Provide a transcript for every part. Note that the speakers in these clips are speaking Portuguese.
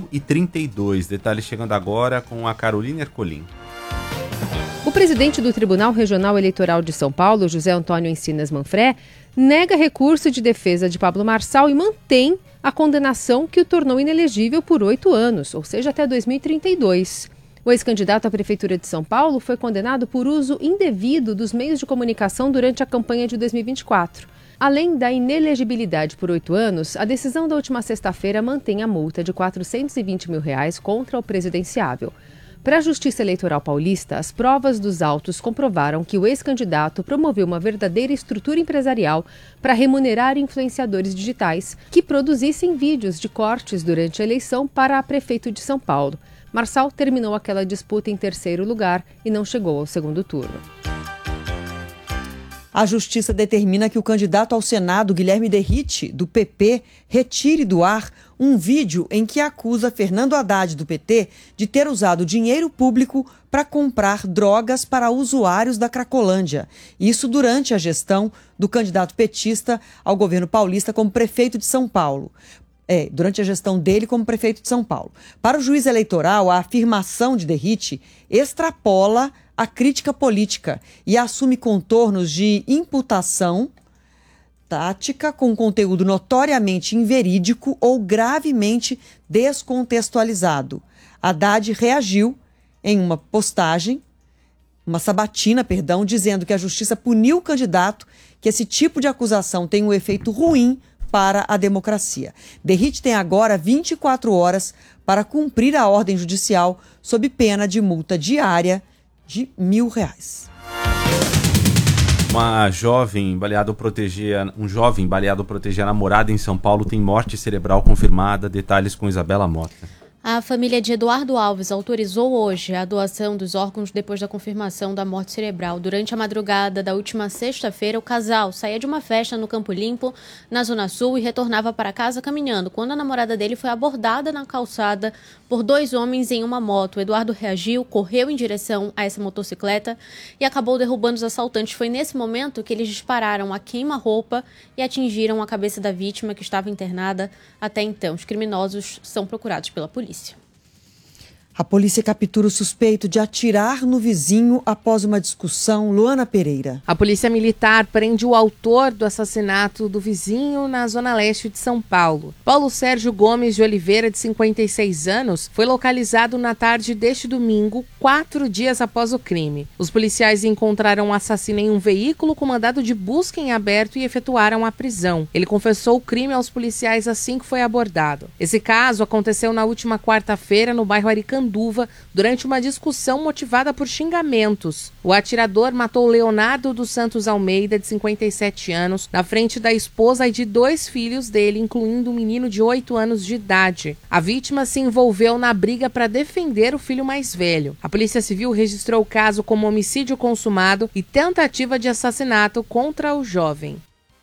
8h32. Detalhes chegando agora com a Carolina Ercolim. O presidente do Tribunal Regional Eleitoral de São Paulo, José Antônio Encinas Manfré, nega recurso de defesa de Pablo Marçal e mantém a condenação que o tornou inelegível por 8 anos, ou seja, até 2032. O ex-candidato à Prefeitura de São Paulo foi condenado por uso indevido dos meios de comunicação durante a campanha de 2024. Além da inelegibilidade por 8 anos, a decisão da última sexta-feira mantém a multa de R$ 420 mil contra o presidenciável. Para a Justiça Eleitoral Paulista, as provas dos autos comprovaram que o ex-candidato promoveu uma verdadeira estrutura empresarial para remunerar influenciadores digitais que produzissem vídeos de cortes durante a eleição para prefeito de São Paulo. Marçal terminou aquela disputa em terceiro lugar e não chegou ao segundo turno. A Justiça determina que o candidato ao Senado, Guilherme Derrite, do PP, retire do ar um vídeo em que acusa Fernando Haddad, do PT, de ter usado dinheiro público para comprar drogas para usuários da Cracolândia. Isso durante a gestão do candidato petista ao governo paulista como prefeito de São Paulo. Durante a gestão dele como prefeito de São Paulo. Para o juiz eleitoral, a afirmação de Derrite extrapola a crítica política e assume contornos de imputação tática com conteúdo notoriamente inverídico ou gravemente descontextualizado. Haddad reagiu em uma postagem, uma sabatina, dizendo que a justiça puniu o candidato, que esse tipo de acusação tem um efeito ruim para a democracia. Derrite tem agora 24 horas para cumprir a ordem judicial sob pena de multa diária de R$ 1.000. Um jovem baleado proteger a namorada em São Paulo tem morte cerebral confirmada. Detalhes com Isabela Mota. A família de Eduardo Alves autorizou hoje a doação dos órgãos depois da confirmação da morte cerebral. Durante a madrugada da última sexta-feira, o casal saía de uma festa no Campo Limpo, na Zona Sul, e retornava para casa caminhando, quando a namorada dele foi abordada na calçada por 2 homens em uma moto. O Eduardo reagiu, correu em direção a essa motocicleta e acabou derrubando os assaltantes. Foi nesse momento que eles dispararam a queima-roupa e atingiram a cabeça da vítima, que estava internada até então. Os criminosos são procurados pela polícia. A polícia captura o suspeito de atirar no vizinho após uma discussão. Luana Pereira. A polícia militar prende o autor do assassinato do vizinho na zona leste de São Paulo. Paulo Sérgio Gomes de Oliveira, de 56 anos, foi localizado na tarde deste domingo, 4 dias após o crime. Os policiais encontraram o assassino em um veículo com mandado de busca em aberto e efetuaram a prisão. Ele confessou o crime aos policiais assim que foi abordado. Esse caso aconteceu na última quarta-feira no bairro Aricanduva, durante uma discussão motivada por xingamentos. O atirador matou Leonardo dos Santos Almeida, de 57 anos, na frente da esposa e de 2 filhos dele, incluindo um menino de 8 anos de idade. A vítima se envolveu na briga para defender o filho mais velho. A Polícia Civil registrou o caso como homicídio consumado e tentativa de assassinato contra o jovem.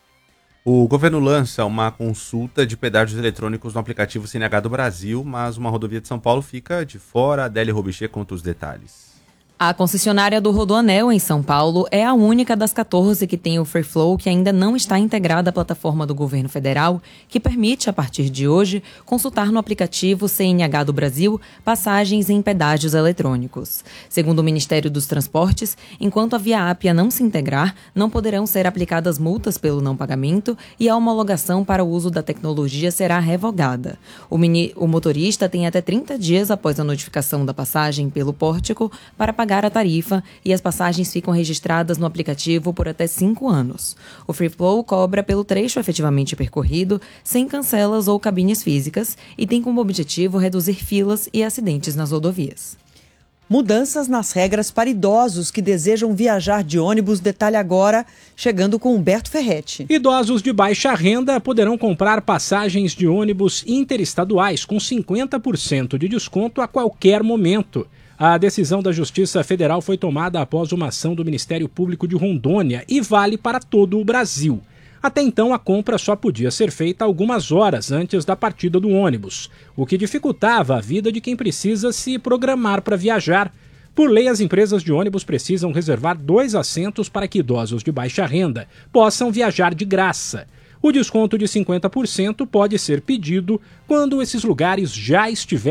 O governo lança uma consulta de pedágios eletrônicos no aplicativo CNH do Brasil, mas uma rodovia de São Paulo fica de fora. Adélia Robichê conta os detalhes. A concessionária do Rodoanel, em São Paulo, é a única das 14 que tem o Free Flow que ainda não está integrada à plataforma do governo federal, que permite, a partir de hoje, consultar no aplicativo CNH do Brasil passagens em pedágios eletrônicos. Segundo o Ministério dos Transportes, enquanto a Via Ápia não se integrar, não poderão ser aplicadas multas pelo não pagamento e a homologação para o uso da tecnologia será revogada. O motorista tem até 30 dias após a notificação da passagem pelo pórtico para pagar a tarifa e as passagens ficam registradas no aplicativo por até 5 anos. O Free Flow cobra pelo trecho efetivamente percorrido, sem cancelas ou cabines físicas, e tem como objetivo reduzir filas e acidentes nas rodovias. Mudanças nas regras para idosos que desejam viajar de ônibus. Detalhe agora, chegando com Humberto Ferretti. Idosos de baixa renda poderão comprar passagens de ônibus interestaduais com 50% de desconto a qualquer momento. A decisão da Justiça Federal foi tomada após uma ação do Ministério Público de Rondônia e vale para todo o Brasil. Até então, a compra só podia ser feita algumas horas antes da partida do ônibus, o que dificultava a vida de quem precisa se programar para viajar. Por lei, as empresas de ônibus precisam reservar 2 assentos para que idosos de baixa renda possam viajar de graça. O desconto de 50% pode ser pedido quando esses lugares já estiverem